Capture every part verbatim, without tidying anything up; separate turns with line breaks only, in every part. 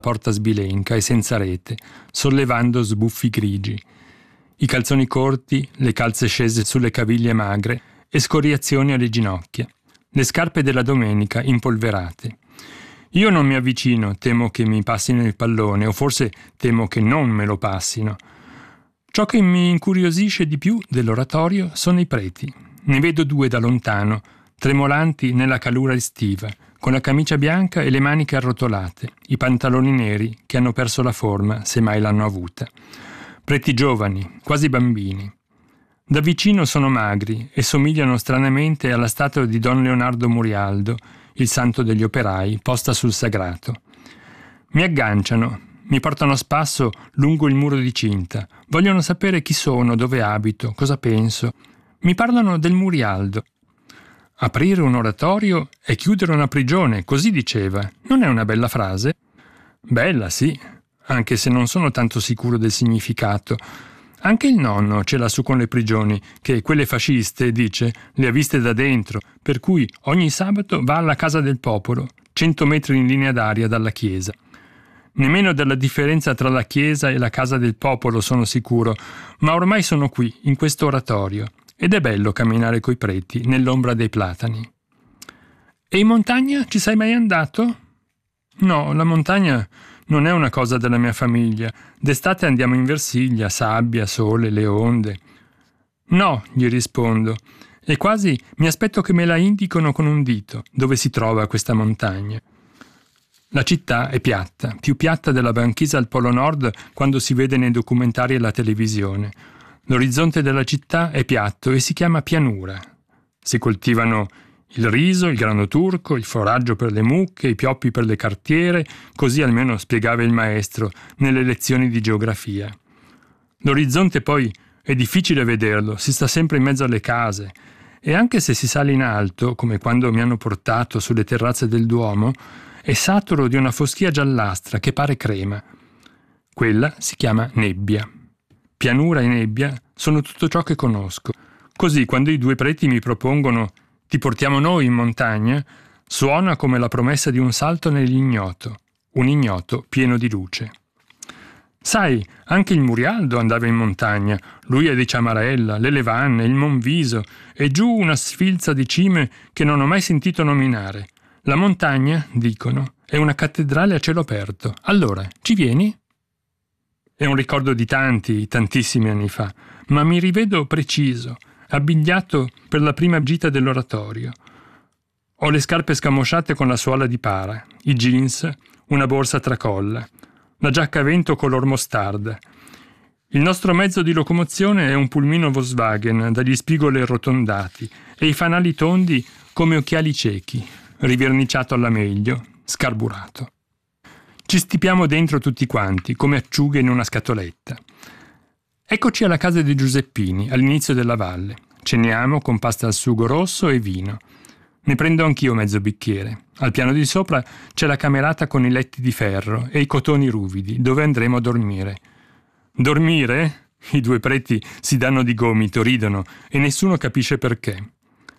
porta sbilenca e senza rete, sollevando sbuffi grigi. I calzoni corti, le calze scese sulle caviglie magre e scoriazioni alle ginocchia. Le scarpe della domenica impolverate. Io non mi avvicino, temo che mi passino il pallone, o forse temo che non me lo passino. Ciò che mi incuriosisce di più dell'oratorio sono i preti. Ne vedo due da lontano, tremolanti nella calura estiva, con la camicia bianca e le maniche arrotolate, i pantaloni neri che hanno perso la forma, se mai l'hanno avuta. Preti giovani, quasi bambini. Da vicino sono magri e somigliano stranamente alla statua di Don Leonardo Murialdo, il santo degli operai, posta sul sagrato. Mi agganciano, mi portano a spasso lungo il muro di cinta. Vogliono sapere chi sono, dove abito, cosa penso. Mi parlano del Murialdo. Aprire un oratorio è chiudere una prigione, così diceva. Non è una bella frase? Bella, sì, anche se non sono tanto sicuro del significato. Anche il nonno ce l'ha su con le prigioni, che quelle fasciste, dice, le ha viste da dentro, per cui ogni sabato va alla Casa del Popolo, cento metri in linea d'aria dalla chiesa. Nemmeno della differenza tra la chiesa e la Casa del Popolo sono sicuro, ma ormai sono qui, in questo oratorio. Ed è bello camminare coi preti nell'ombra dei platani. E in montagna ci sei mai andato? No, la montagna non è una cosa della mia famiglia. D'estate andiamo in Versilia, sabbia, sole, le onde. No, gli rispondo, e quasi mi aspetto che me la indicano con un dito, dove si trova questa montagna. La città è piatta, più piatta della banchisa al Polo Nord quando si vede nei documentari e alla televisione. L'orizzonte della città è piatto e si chiama pianura. Si coltivano il riso, il grano turco, il foraggio per le mucche, i pioppi per le cartiere, così almeno spiegava il maestro nelle lezioni di geografia. L'orizzonte poi è difficile vederlo, si sta sempre in mezzo alle case e anche se si sale in alto, come quando mi hanno portato sulle terrazze del Duomo, è saturo di una foschia giallastra che pare crema. Quella si chiama nebbia. Pianura e nebbia sono tutto ciò che conosco. Così, quando i due preti mi propongono «Ti portiamo noi in montagna», suona come la promessa di un salto nell'ignoto, un ignoto pieno di luce. Sai, anche il Murialdo andava in montagna, lui è di Ciamarella, le Levanne, il Monviso, e giù una sfilza di cime che non ho mai sentito nominare. La montagna, dicono, è una cattedrale a cielo aperto. Allora, ci vieni? È un ricordo di tanti, tantissimi anni fa, ma mi rivedo preciso, abbigliato per la prima gita dell'oratorio. Ho le scarpe scamosciate con la suola di para, i jeans, una borsa a tracolla, la giacca a vento color mostarda. Il nostro mezzo di locomozione è un pulmino Volkswagen dagli spigoli arrotondati e i fanali tondi come occhiali ciechi, riverniciato alla meglio, scarburato. Ci stipiamo dentro tutti quanti, come acciughe in una scatoletta. Eccoci alla casa dei Giuseppini, all'inizio della valle. Ceniamo con pasta al sugo rosso e vino. Ne prendo anch'io mezzo bicchiere. Al piano di sopra c'è la camerata con i letti di ferro e i cotoni ruvidi, dove andremo a dormire. Dormire? I due preti si danno di gomito, ridono e nessuno capisce perché.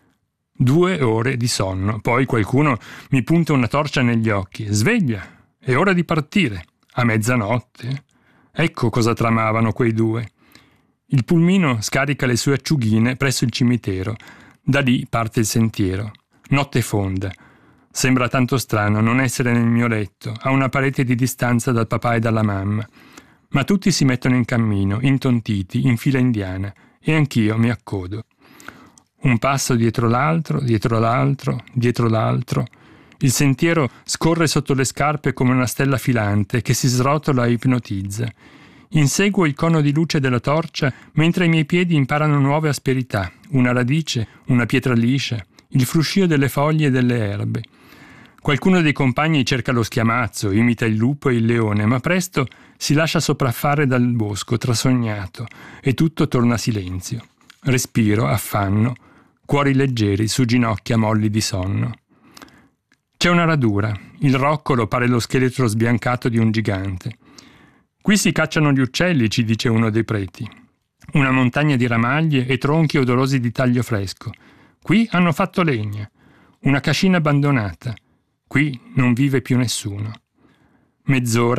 Due ore di sonno, poi qualcuno mi punta una torcia negli occhi. Sveglia! È ora di partire. A mezzanotte? Ecco cosa tramavano quei due. Il pulmino scarica le sue acciughine presso il cimitero. Da lì parte il sentiero. Notte fonda. Sembra tanto strano non essere nel mio letto, a una parete di distanza dal papà e dalla mamma. Ma tutti si mettono in cammino, intontiti, in fila indiana, e anch'io mi accodo. Un passo dietro l'altro, dietro l'altro, dietro l'altro. Il sentiero scorre sotto le scarpe come una stella filante che si srotola e ipnotizza. Inseguo il cono di luce della torcia mentre i miei piedi imparano nuove asperità, una radice, una pietra liscia, il fruscio delle foglie e delle erbe. Qualcuno dei compagni cerca lo schiamazzo, imita il lupo e il leone, ma presto si lascia sopraffare dal bosco trasognato e tutto torna a silenzio. Respiro, affanno, cuori leggeri su ginocchia molli di sonno. C'è una radura, il roccolo pare lo scheletro sbiancato di un gigante. Qui si cacciano gli uccelli, ci dice uno dei preti. Una montagna di ramaglie e tronchi odorosi di taglio fresco. Qui hanno fatto legna. Una cascina abbandonata. Qui non vive più nessuno. Mezz'ora